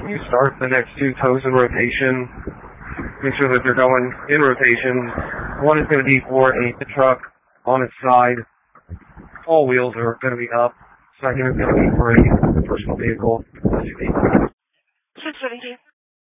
can you start the next two toes in rotation? Make sure that they're going in rotation. One is going to be for a truck on its side. All wheels are going to be up. Second is going to be for a personal vehicle. 617.